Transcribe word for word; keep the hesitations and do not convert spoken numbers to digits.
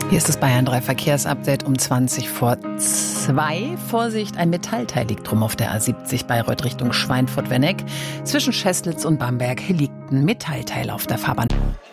Hier ist das Bayern drei Verkehrsupdate um zwanzig vor zwei. Vorsicht, ein Metallteil liegt rum auf der A siebzig Bayreuth Richtung Schweinfurt-Wenneck. Zwischen Schäßlitz und Bamberg liegt ein Metallteil auf der Fahrbahn.